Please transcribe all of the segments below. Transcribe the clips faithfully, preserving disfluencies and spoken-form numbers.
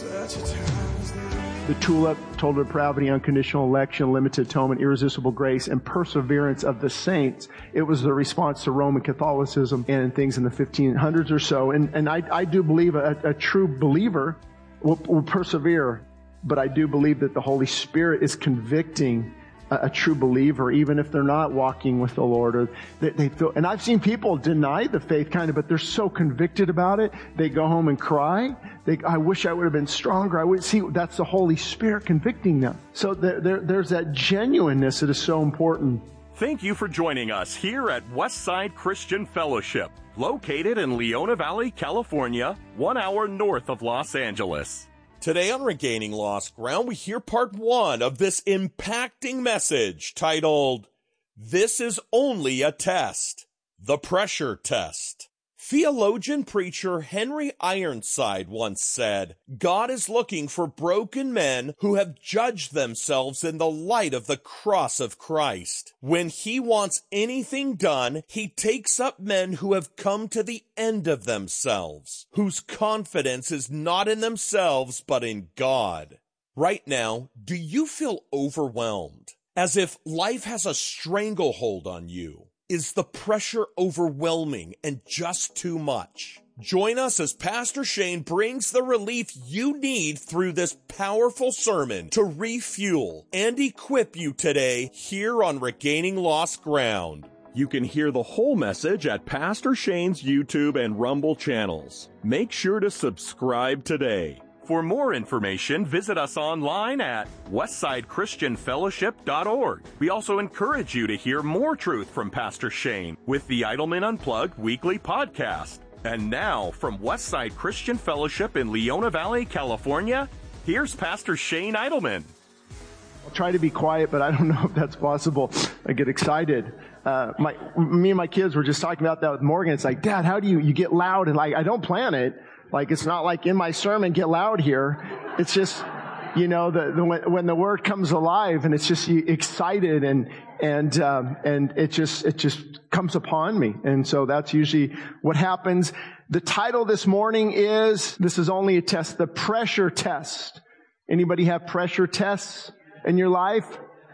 The tulip, total depravity, unconditional election, limited atonement, irresistible grace, and perseverance of the saints. It was the response to Roman Catholicism and things in the fifteen hundreds or so. And, and I, I do believe a, a true believer will, will persevere, but I do believe that the Holy Spirit is convicting a, a true believer, even if they're not walking with the Lord. Or they, they feel, and I've seen people deny the faith kind of, but they're so convicted about it, they go home and cry. They, I wish I would have been stronger. I would see that's the Holy Spirit convicting them. So there, there, there's that genuineness that is so important. Thank you for joining us here at Westside Christian Fellowship, located in Leona Valley, California, one hour north of Los Angeles. Today on Regaining Lost Ground, we hear part one of this impacting message titled, This is Only a Test, the Pressure Test. Theologian preacher Henry Ironside once said, God is looking for broken men who have judged themselves in the light of the cross of Christ. When he wants anything done, he takes up men who have come to the end of themselves, whose confidence is not in themselves but in God. Right now, do you feel overwhelmed? As if life has a stranglehold on you? Is the pressure overwhelming and just too much? Join us as Pastor Shane brings the relief you need through this powerful sermon to refuel and equip you today here on Regaining Lost Ground. You can hear the whole message at Pastor Shane's YouTube and Rumble channels. Make sure to subscribe today. For more information, visit us online at westside christian fellowship dot org. We also encourage you to hear more truth from Pastor Shane with the Idleman Unplugged weekly podcast. And now, from Westside Christian Fellowship in Leona Valley, California, here's Pastor Shane Idleman. I'll try to be quiet, but I don't know if that's possible. I get excited. Uh, my, me and my kids were just talking about that with Morgan. It's like, Dad, how do you, you get loud? And like, I don't plan it. Like, it's not like in my sermon, get loud here. It's just, you know, the, the when, when the word comes alive and it's just excited and, and, um, and it just, it just comes upon me. And so that's usually what happens. The title this morning is, this is only a test, the pressure test. Anybody have pressure tests in your life?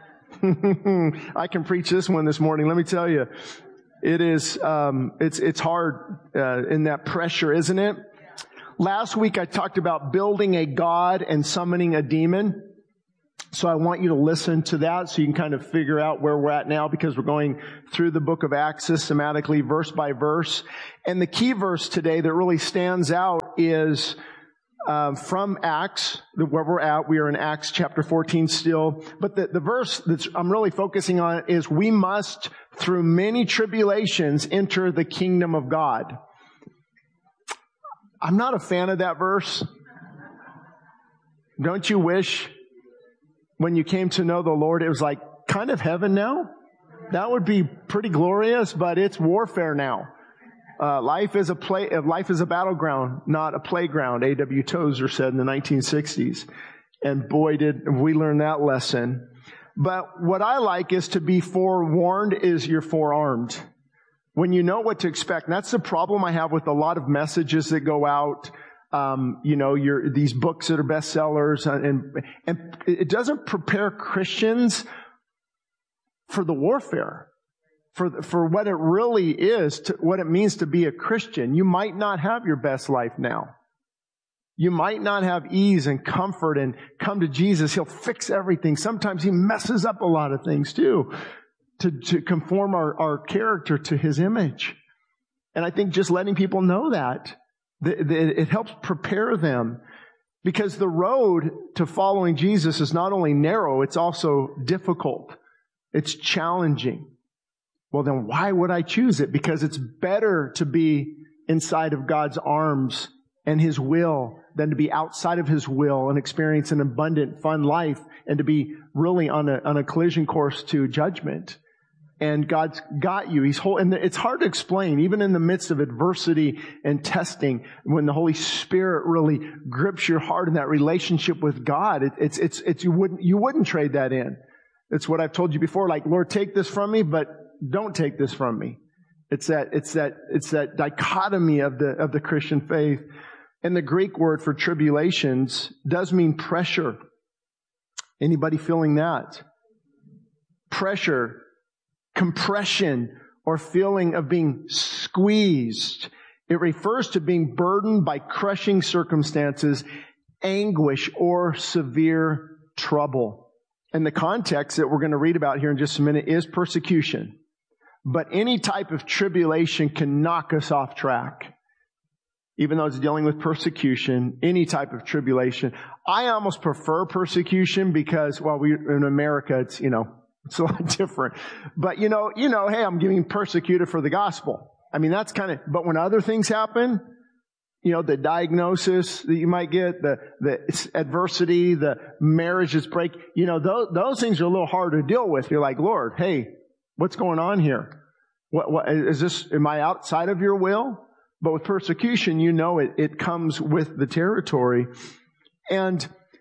I can preach this one this morning. Let me tell you, it is, um, it's, it's hard, uh, in that pressure, isn't it? Last week I talked about building a god and summoning a demon. So I want you to listen to that so you can kind of figure out where we're at now, because we're going through the book of Acts systematically, verse by verse. And the key verse today that really stands out is um, from Acts, where we're at. We are in Acts chapter fourteen still. But the, the verse that I'm really focusing on is, we must, through many tribulations, enter the kingdom of God. I'm not a fan of that verse. Don't you wish when you came to know the Lord, it was like kind of heaven now? That would be pretty glorious, but it's warfare now. Uh, life is a play, life is a battleground, not a playground, A W Tozer said in the nineteen sixties. And boy, did we learn that lesson. But what I like is to be forewarned is you're forearmed. When you know what to expect. And that's the problem I have with a lot of messages that go out. Um, you know, your, these books that are bestsellers, and, and it doesn't prepare Christians for the warfare, for, for what it really is, to, what it means to be a Christian. You might not have your best life now. You might not have ease and comfort and come to Jesus. He'll fix everything. Sometimes He messes up a lot of things too, to, to conform our, our character to His image. And I think just letting people know that, the, the, it helps prepare them. Because the road to following Jesus is not only narrow, it's also difficult. It's challenging. Well, then why would I choose it? Because it's better to be inside of God's arms and His will than to be outside of His will and experience an abundant, fun life and to be really on a, on a collision course to judgment. And God's got you. He's whole, and it's hard to explain, even in the midst of adversity and testing, when the Holy Spirit really grips your heart in that relationship with God. It, it's, it's, it's, you wouldn't, you wouldn't trade that in. It's what I've told you before, like, Lord, take this from me, but don't take this from me. It's that, it's that, it's that dichotomy of the, of the Christian faith. And the Greek word for tribulations does mean pressure. Anybody feeling that? Pressure, compression, or feeling of being squeezed. It refers to being burdened by crushing circumstances, anguish, or severe trouble. And the context that we're going to read about here in just a minute is persecution. But any type of tribulation can knock us off track. Even though it's dealing with persecution, any type of tribulation. I almost prefer persecution because, well, we, in America, it's, you know, it's a lot different. But, you know, you know, hey, I'm getting persecuted for the gospel. I mean, that's kind of, but when other things happen, you know, the diagnosis that you might get, the, the adversity, the marriages break, you know, those, those things are a little hard to deal with. You're like, Lord, hey, what's going on here? What, what, is this, am I outside of your will? But with persecution, you know it, it comes with the territory. And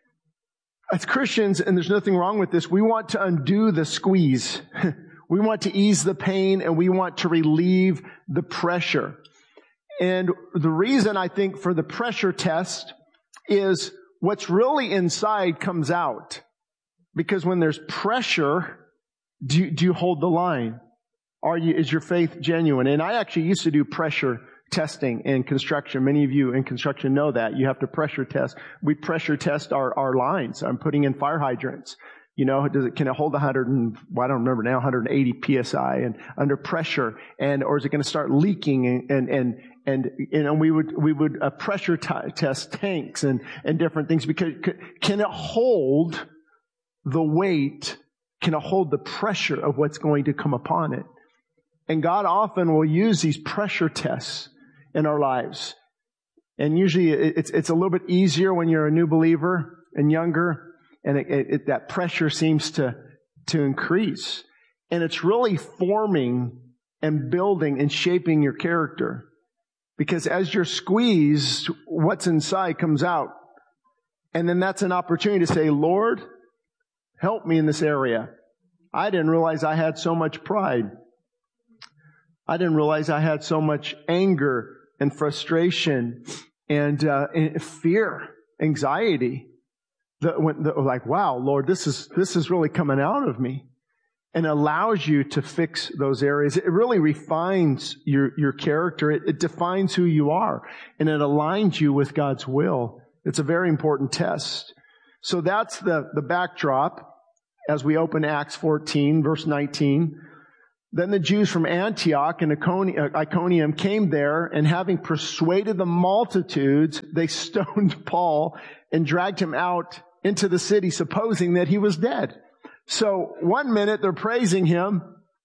as Christians, and there's nothing wrong with this, we want to undo the squeeze. We want to ease the pain and we want to relieve the pressure. And the reason I think for the pressure test is what's really inside comes out. Because when there's pressure, do you, do you hold the line? Are you, is your faith genuine? And I actually used to do pressure testing in construction. Many of you in construction know that. You have to pressure test. We pressure test our, our lines. I'm putting in fire hydrants. You know, does it, can it hold one hundred and, well, I don't remember now, one hundred eighty P S I and under pressure? And, or is it going to start leaking? And, and, and, and, you know, we would, we would uh, pressure t- test tanks and, and different things because can it hold the weight? Can it hold the pressure of what's going to come upon it? And God often will use these pressure tests in our lives. And usually it's, it's a little bit easier when you're a new believer and younger. And it, it, that pressure seems to, to increase. And it's really forming and building and shaping your character. Because as you're squeezed, what's inside comes out. And then that's an opportunity to say, Lord, help me in this area. I didn't realize I had so much pride. I didn't realize I had so much anger and frustration and, uh, and fear, anxiety. The, when, the, like, wow, Lord, this is, this is really coming out of me, and allows you to fix those areas. It really refines your, your character. It, it defines who you are, and it aligns you with God's will. It's a very important test. So that's the, the backdrop as we open Acts fourteen, verse nineteen. Then the Jews from Antioch and Iconium came there, and having persuaded the multitudes, they stoned Paul and dragged him out into the city, supposing that he was dead. So one minute they're praising him.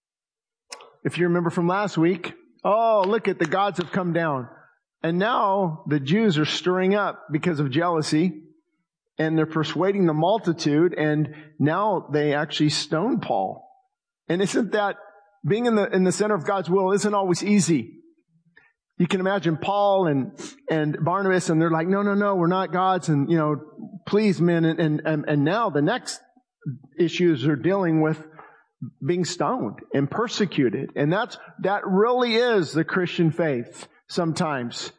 If you remember from last week, oh, look at the gods have come down. And now the Jews are stirring up because of jealousy, and they're persuading the multitude, and now they actually stone Paul. And isn't that being in the, in the center of God's will isn't always easy. You can imagine Paul and, and Barnabas, and they're like, no, no, no, we're not gods. And, you know, please, men. And, and, and, and now the next issues are dealing with being stoned and persecuted. And that's, that really is the Christian faith sometimes.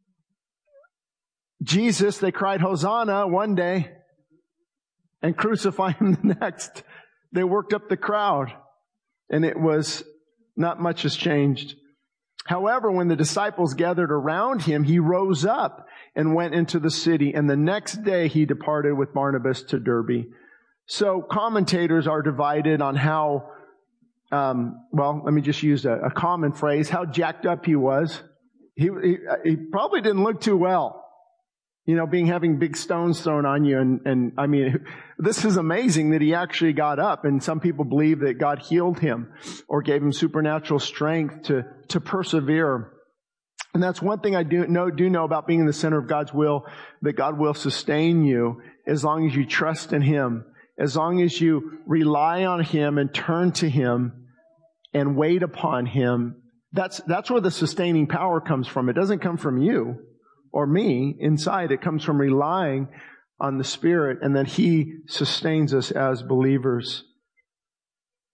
Jesus, they cried Hosanna one day and crucify him the next. They worked up the crowd. And it was, not much has changed. However, when the disciples gathered around him, he rose up and went into the city. And the next day he departed with Barnabas to Derbe. So commentators are divided on how, um, well, let me just use a, a common phrase, how jacked up he was. He, he, he probably didn't look too well. You know, being having big stones thrown on you. And, and I mean, this is amazing that he actually got up. And some people believe that God healed him or gave him supernatural strength to, to persevere. And that's one thing I do know, do know about being in the center of God's will, that God will sustain you as long as you trust in him, as long as you rely on him and turn to him and wait upon him. That's, that's where the sustaining power comes from. It doesn't come from you or me inside. It comes from relying on the Spirit, and that he sustains us as believers.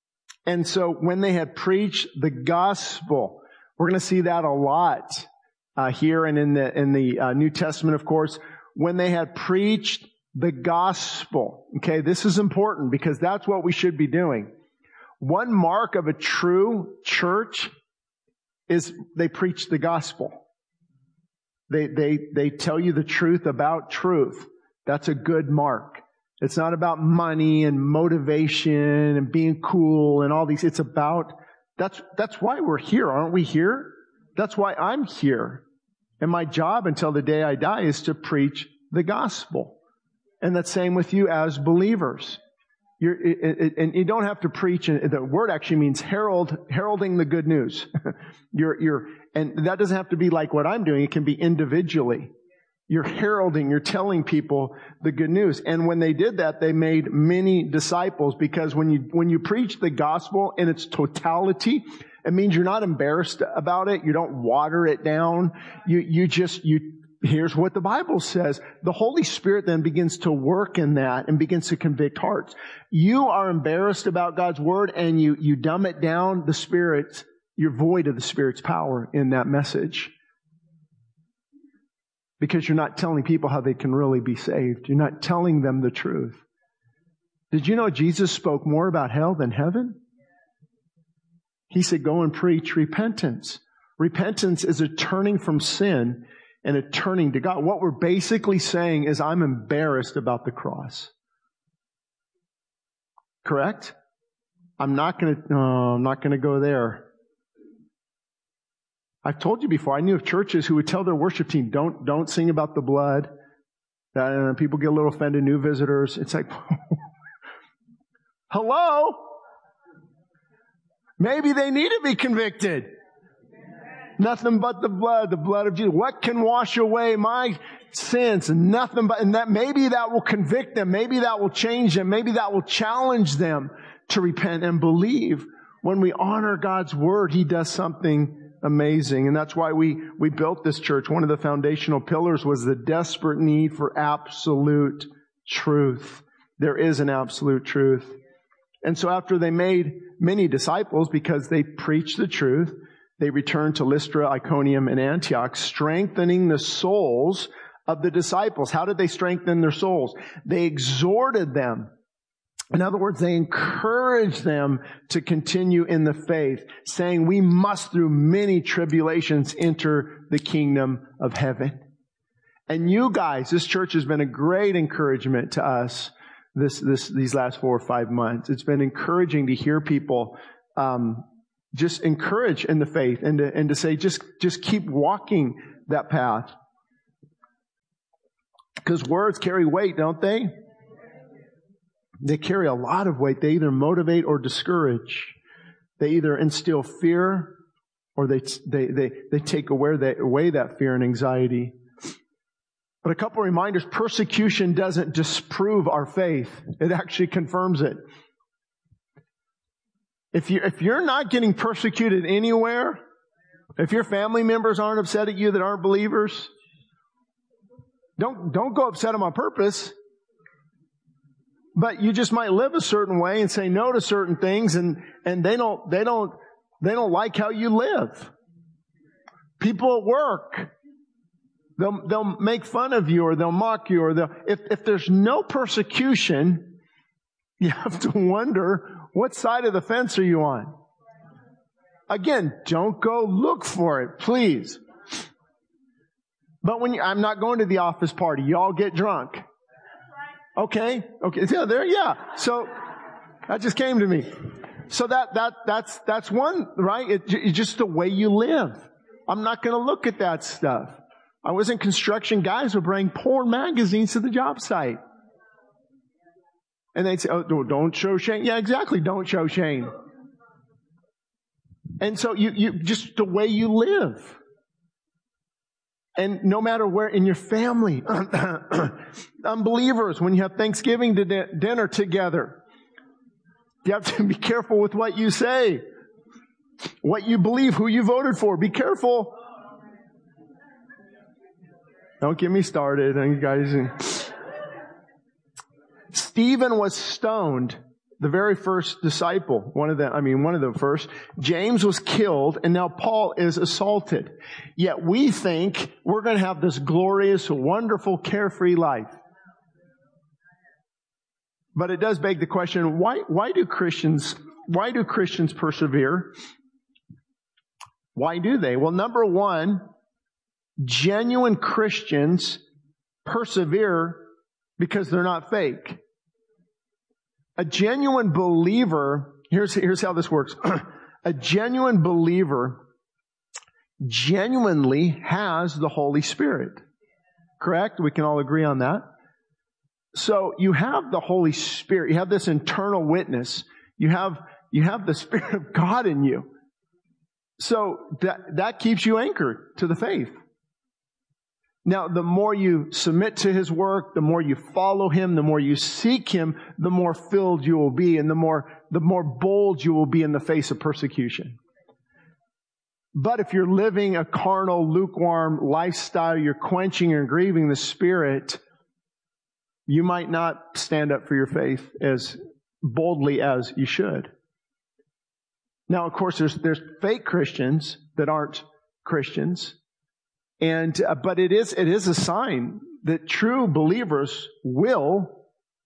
And so when they had preached the gospel, we're going to see that a lot uh, here and in the in the uh, New Testament, of course, when they had preached the gospel. Okay, this is important because that's what we should be doing. One mark of a true church is they preach the gospel. They they they tell you the truth about truth. That's a good mark. It's not about money and motivation and being cool and all these. It's about, that's, that's why we're here, aren't we here? That's why I'm here. And my job until the day I die is to preach the gospel. And that's same with you as believers. You're, it, it, and you don't have to preach. And the word actually means herald, heralding the good news. you're, you're, and that doesn't have to be like what I'm doing. It can be individually. You're heralding, you're telling people the good news. And when they did that, they made many disciples, because when you, when you preach the gospel in its totality, it means you're not embarrassed about it. You don't water it down. You, you just, you, here's what the Bible says. The Holy Spirit then begins to work in that and begins to convict hearts. You are embarrassed about God's word and you, you dumb it down, the Spirit, you're void of the Spirit's power in that message. Because you're not telling people how they can really be saved. You're not telling them the truth. Did you know Jesus spoke more about hell than heaven? He said, go and preach repentance. Repentance is a turning from sin and a turning to God. What we're basically saying is, I'm embarrassed about the cross. Correct? I'm not going to, no, I'm not going to go there. I've told you before, I knew of churches who would tell their worship team, don't, don't sing about the blood. Uh, people get a little offended, new visitors. It's like, hello? Maybe they need to be convicted. Nothing but the blood, the blood of Jesus. What can wash away my sins? Nothing but, and that maybe that will convict them. Maybe that will change them. Maybe that will challenge them to repent and believe. When we honor God's word, He does something amazing. And that's why we, we built this church. One of the foundational pillars was the desperate need for absolute truth. There is an absolute truth. And so after they made many disciples, because they preached the truth, they returned to Lystra, Iconium, and Antioch, strengthening the souls of the disciples. How did they strengthen their souls? They exhorted them. In other words, they encouraged them to continue in the faith, saying, we must through many tribulations enter the kingdom of heaven. And you guys, this church has been a great encouragement to us this, this, these last four or five months. It's been encouraging to hear people, um, just encourage in the faith and to, and to say, just, just keep walking that path. Because words carry weight, don't they? They carry a lot of weight. They either motivate or discourage. They either instill fear or they they they, they take away that, away that fear and anxiety. But a couple of reminders, persecution doesn't disprove our faith. It actually confirms it. If you if you're not getting persecuted anywhere, if your family members aren't upset at you that aren't believers, don't don't go upset them on purpose. But you just might live a certain way and say no to certain things, and, and they don't, they don't, they don't like how you live. People at work, they'll, they'll make fun of you or they'll mock you or they'll, if, if there's no persecution, you have to wonder, what side of the fence are you on? Again, don't go look for it, please. But when you, I'm not going to the office party, y'all get drunk. Okay, okay, yeah, there, yeah. So, that just came to me. So that, that, that's, that's one, right? It, it's just the way you live. I'm not gonna look at that stuff. I was in construction, guys would bring porn magazines to the job site. And they'd say, oh, don't show Shane. Yeah, exactly, don't show Shane. And so you, you, just the way you live. And no matter where in your family, unbelievers, when you have Thanksgiving to di- dinner together, you have to be careful with what you say, what you believe, who you voted for. Be careful. Don't get me started, you guys. Stephen was stoned the very first disciple, one of the, I mean, one of the first, James was killed, and now Paul is assaulted. Yet we think we're going to have this glorious, wonderful, carefree life. But it does beg the question, why, why do Christians, why do Christians persevere? Why do they? Well, number one, genuine Christians persevere because they're not fake. A genuine believer, here's, here's how this works. A genuine believer genuinely has the Holy Spirit. Correct? We can all agree on that. So you have the Holy Spirit. You have this internal witness. You have, you have the Spirit of God in you. So that, that keeps you anchored to the faith. Now, the more you submit to His work, the more you follow Him, the more you seek Him, the more filled you will be, and the more, the more bold you will be in the face of persecution. But if you're living a carnal, lukewarm lifestyle, you're quenching and grieving the Spirit, you might not stand up for your faith as boldly as you should. Now, of course, there's, there's fake Christians that aren't Christians. And, uh, but it is, it is a sign that true believers will,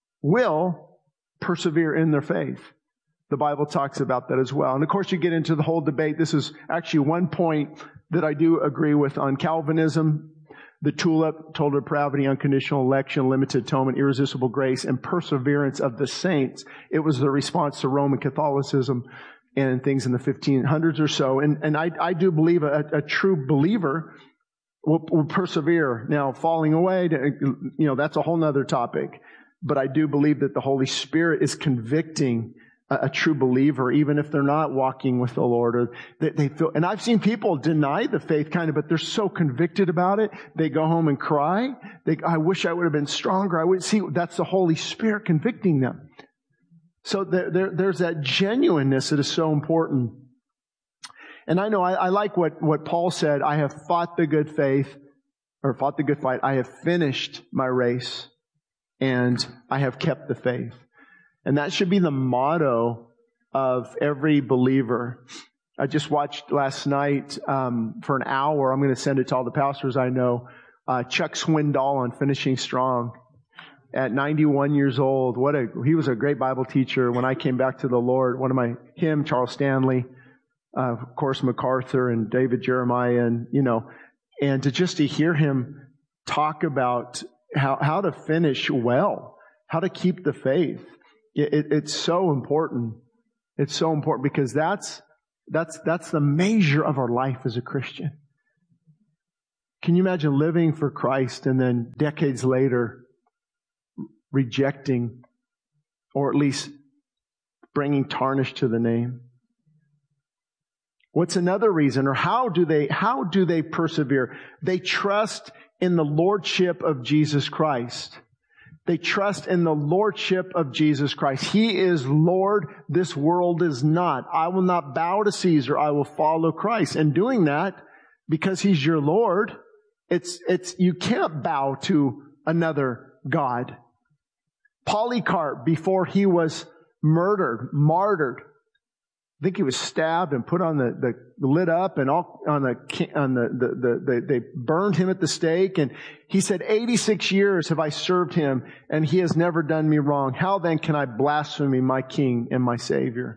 will persevere in their faith. The Bible talks about that as well. And of course, you get into the whole debate. This is actually one point that I do agree with on Calvinism. The tulip, total depravity, unconditional election, limited atonement, irresistible grace, and perseverance of the saints. It was the response to Roman Catholicism and things in the fifteen hundreds or so. And, and I, I do believe a, a true believer will, will persevere. Now, falling away, you know, that's a whole nother topic. But I do believe that the Holy Spirit is convicting a, a true believer, even if they're not walking with the Lord. Or they, they feel, and I've seen people deny the faith kind of, but they're so convicted about it. They go home and cry. They, I wish I would have been stronger. I would see, that's the Holy Spirit convicting them. So there, there, there's that genuineness that is so important. And I know I, I like what, what Paul said. I have fought the good faith, or fought the good fight. I have finished my race, and I have kept the faith. And that should be the motto of every believer. I just watched last night um, for an hour. I'm going to send it to all the pastors I know. Uh, Chuck Swindoll on Finishing Strong. At ninety-one years old, what a, he was a great Bible teacher. When I came back to the Lord, one of my, him, Charles Stanley, uh, of course, MacArthur and David Jeremiah, and, you know, and to just to hear him talk about how, how to finish well, how to keep the faith. It, it, it's so important. It's so important because that's, that's, that's the measure of our life as a Christian. Can you imagine living for Christ and then decades later rejecting, or at least bringing tarnish to the name? What's another reason, or how do they, how do they persevere? They trust in the lordship of Jesus Christ. They trust in the lordship of Jesus Christ. He is Lord. This world is not. I will not bow to Caesar. I will follow Christ. And doing that, because He's your Lord, it's, it's, you can't bow to another God. Polycarp, before he was murdered, martyred, I think he was stabbed and put on the, the, the lit up and all on the, on the, the, the, the, they burned him at the stake. And he said, eighty-six years have I served Him, and He has never done me wrong. How then can I blaspheme my King and my Savior?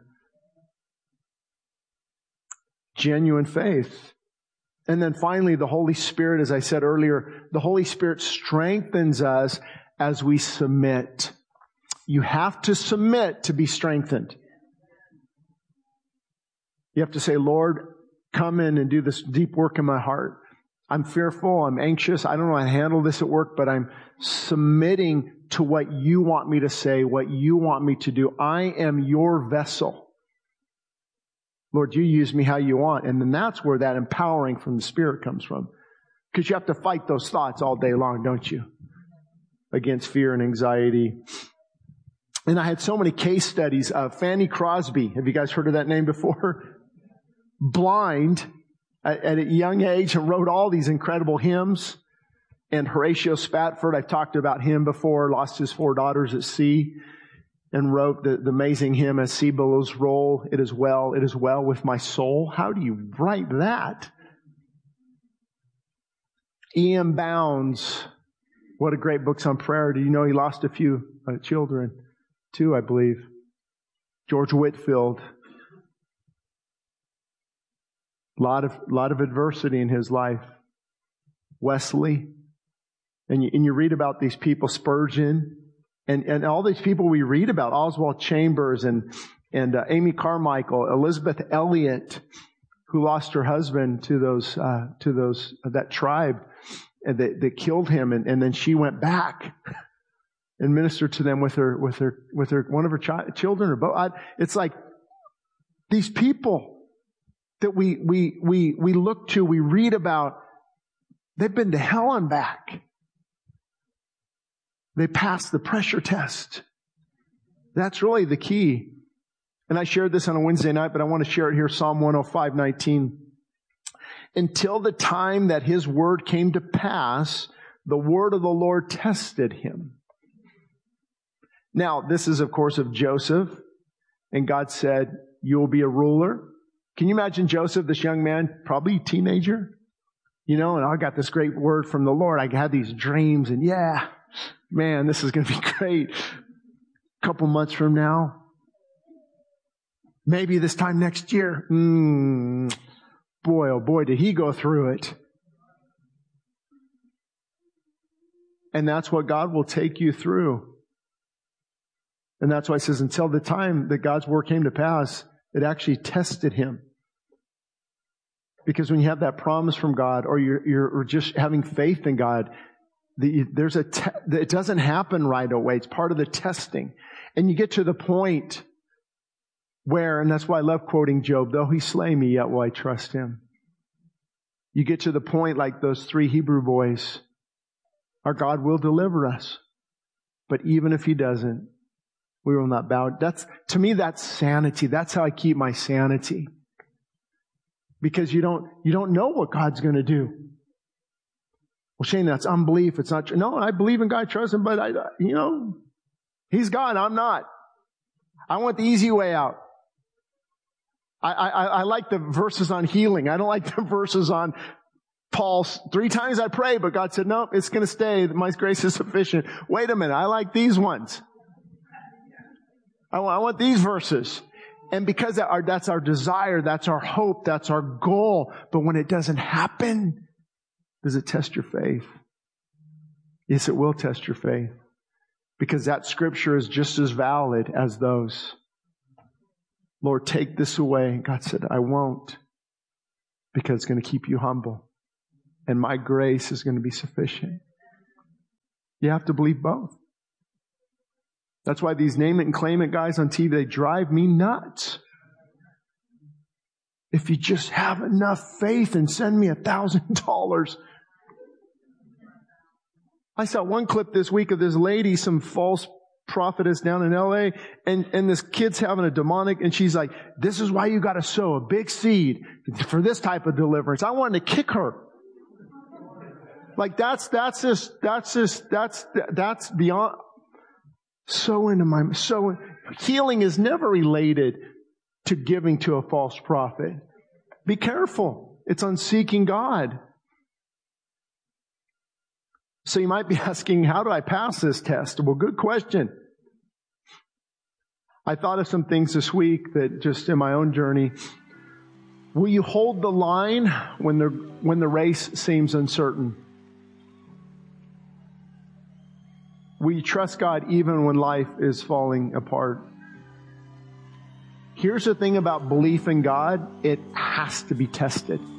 Genuine faith. And then finally, the Holy Spirit, as I said earlier, the Holy Spirit strengthens us as we submit. You have to submit to be strengthened. You have to say, Lord, come in and do this deep work in my heart. I'm fearful. I'm anxious. I don't know how to handle this at work, but I'm submitting to what You want me to say, what You want me to do. I am Your vessel. Lord, You use me how You want. And then that's where that empowering from the Spirit comes from. Because you have to fight those thoughts all day long, don't you? Against fear and anxiety. And I had so many case studies of Fanny Crosby. Have you guys heard of that name before? Blind at, at a young age, and wrote all these incredible hymns. And Horatio Spafford, I've talked about him before, lost his four daughters at sea. and wrote the, the amazing hymn, As Sea Billows Roll, It Is Well, It Is Well With My Soul. How do you write that? E M Bounds, what a great book on prayer. Do you know he lost a few uh, children? Two, I believe. George Whitefield. A lot of, lot of adversity in his life. Wesley. And you, and you read about these people, Spurgeon, and, and all these people we read about, Oswald Chambers and, and uh, Amy Carmichael, Elizabeth Elliot, who lost her husband to those, uh, to those, uh, that tribe, and that, that killed him. And, and then she went back and ministered to them with her, with her, with her, one of her chi- children or both. I, it's like these people that we, we, we, we look to, we read about, they've been to hell and back. They passed the pressure test. That's really the key. And I shared this on a Wednesday night, but I want to share it here. Psalm one oh five nineteen. Until the time that his word came to pass, the word of the Lord tested him. Now, this is, of course, of Joseph. And God said, you will be a ruler. Can you imagine Joseph, this young man, probably a teenager? You know, and I got this great word from the Lord. I had these dreams, and yeah, man, this is going to be great. A couple months from now, maybe this time next year. Mm, boy, oh boy, did he go through it. And that's what God will take you through. And that's why it says, until the time that God's word came to pass, it actually tested him. Because when you have that promise from God, or you're, you're just having faith in God, the, there's a te- it doesn't happen right away. It's part of the testing. And you get to the point where, and that's why I love quoting Job, though he slay me, yet will I trust him. You get to the point like those three Hebrew boys. Our God will deliver us. But even if he doesn't, we will not bow. That's, to me, that's sanity. That's how I keep my sanity. Because you don't, you don't know what God's going to do. Well, Shane, that's unbelief. It's not true. No, I believe in God, trust him, but I, you know, he's God. I'm not. I want the easy way out. I, I, I like the verses on healing. I don't like the verses on Paul's three times I pray, but God said, no, it's going to stay. My grace is sufficient. Wait a minute. I like these ones. I want, I want these verses. And because that our, that's our desire, that's our hope, that's our goal. But when it doesn't happen, does it test your faith? Yes, it will test your faith. Because that scripture is just as valid as those. Lord, take this away. God said, I won't. Because it's going to keep you humble. And my grace is going to be sufficient. You have to believe both. That's why these name it and claim it guys on T V, they drive me nuts. If you just have enough faith and send me a thousand dollars. I saw one clip this week of this lady, some false prophetess down in L A, and, and this kid's having a demonic, and she's like, this is why you gotta sow a big seed for this type of deliverance. I wanted to kick her. Like that's, that's just, that's just, that's, that's beyond, so into my, so, healing is never related to giving to a false prophet. Be careful. It's on seeking God. So you might be asking, how do I pass this test? Well, good question. I thought of some things this week that just in my own journey. Will you hold the line when the, when the race seems uncertain? Will you trust God even when life is falling apart? Here's the thing about belief in God. It has to be tested.